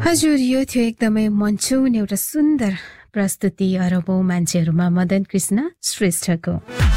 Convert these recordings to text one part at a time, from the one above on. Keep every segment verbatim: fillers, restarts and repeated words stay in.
हजुर, यो थियो एकदमै मनछुने एउटा सुन्दर प्रस्तुति अरबौं मान्छेहरूमा मदन कृष्ण श्रेष्ठको।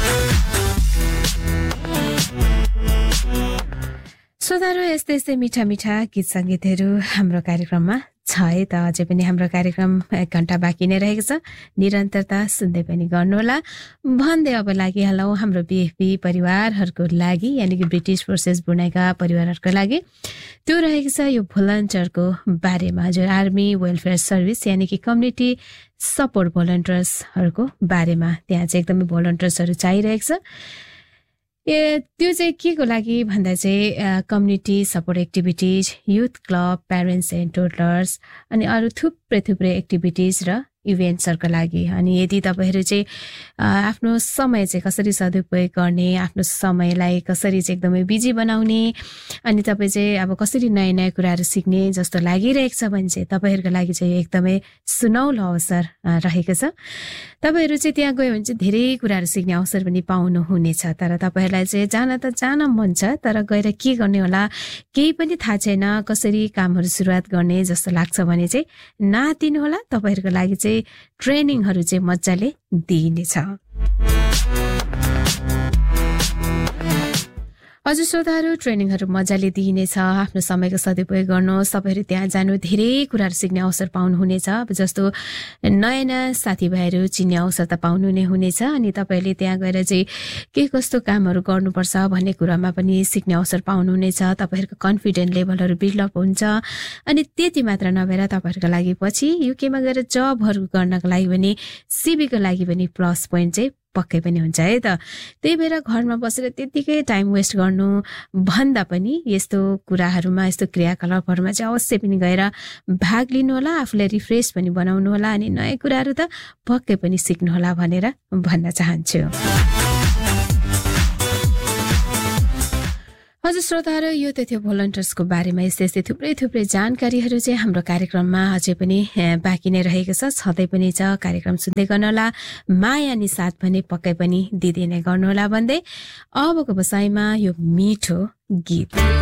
श्रोताहरू, यस्तै यस्तै मिठा मिठा गीत सङ्गीतहरू हाम्रो कार्यक्रममा छ है त। अझै पनि हाम्रो कार्यक्रम एक घण्टा बाँकी नै रहेको छ। निरन्तरता सुन्दै पनि गर्नुहोला भन्दै अब लागिहालौँ हाम्रो बिएफपी परिवारहरूको लागि, यानि कि ब्रिटिस फोर्सेस बुनाएका परिवारहरूको लागि। त्यो रहेको छ यो भोलन्टियरको बारेमा। हजुर, आर्मी वेलफेयर सर्भिस यानि कि कम्युनिटी सपोर्ट भोलन्टियर्सहरूको बारेमा। त्यहाँ चाहिँ एकदमै भोलन्टियर्सहरू चाहिरहेको छ। ए त्यो चाहिँ के को लागि भन्दा चाहिँ community support activities, youth club, parents and toddlers अनि अरू थुप्रै थुप्रै एक्टिभिटिज र इभेन्ट्सहरूको लागि। अनि यदि तपाईँहरू चाहिँ आफ्नो समय चाहिँ कसरी सदुपयोग गर्ने, आफ्नो समयलाई कसरी चाहिँ एकदमै बिजी बनाउने, अनि तपाईँ चाहिँ अब कसरी नयाँ नयाँ कुराहरू सिक्ने जस्तो लागिरहेको छ भने चाहिँ तपाईँहरूको लागि चाहिँ एकदमै सुनौलो अवसर रहेको छ। तपाईँहरू चाहिँ त्यहाँ गयो भने चाहिँ धेरै कुराहरू सिक्ने अवसर पनि पाउनुहुनेछ। तर तपाईँहरूलाई चाहिँ जान त जान मन छ, तर गएर के गर्ने होला केही पनि थाहा छैन, कसरी कामहरू सुरुवात गर्ने जस्तो लाग्छ भने चाहिँ नआत्तिनु होला। तपाईँहरूको लागि चाहिँ ट्रेनिङहरू चाहिँ मजाले दिइनेछ। हजुर श्रोताहरू, ट्रेनिङहरू मजाले दिइनेछ। आफ्नो समयको सदुपयोग गर्नुहोस्। तपाईँहरू त्यहाँ जानु धेरै कुराहरू सिक्ने अवसर पाउनुहुनेछ। अब जस्तो नयाँ नयाँ साथीभाइहरू चिन्ने अवसर त पाउनु नै हुनेछ। अनि तपाईँहरूले त्यहाँ गएर चाहिँ के कस्तो कामहरू गर्नुपर्छ भन्ने कुरामा पनि सिक्ने अवसर पाउनुहुनेछ। तपाईँहरूको कन्फिडेन्ट लेभलहरू बिल्डअप हुन्छ। अनि त्यति मात्र नभएर तपाईँहरूको लागि पछि युकेमा गएर जबहरू गर्नको लागि पनि सिबीको लागि पनि प्लस पोइन्ट चाहिँ पक्कै पनि हुन्छ है त। त्यही भएर घरमा बसेर त्यतिकै टाइम वेस्ट गर्नु भन्दा पनि यस्तो कुराहरूमा, यस्तो क्रियाकलापहरूमा चाहिँ अवश्य पनि गएर भाग लिनुहोला। आफूलाई रिफ्रेस पनि बनाउनु होला अनि नयाँ कुराहरू त पक्कै पनि सिक्नुहोला भनेर भन्न चाहन्छु। हजुर श्रोताहरू, यो त थियो भोलन्टियर्सको बारेमा। यस्तै यस्तै थुप्रै थुप्रै जानकारीहरू चाहिँ हाम्रो कार्यक्रममा अझै पनि बाँकी नै रहेको छ, छँदै पनि छ। कार्यक्रम सुन्दै गर्नुहोला, माया अनि साथ भने पक्कै पनि दिँदै नै गर्नुहोला भन्दै अबको बसाइमा यो मिठो गीत।